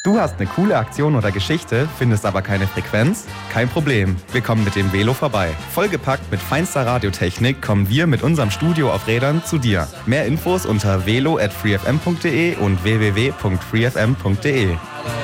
Du hast eine coole Aktion oder Geschichte, findest aber keine Frequenz? Kein Problem, wir kommen mit dem Velo vorbei. Vollgepackt mit feinster Radiotechnik kommen wir mit unserem Studio auf Rädern zu dir. Mehr Infos unter velo@freefm.de und www.freefm.de.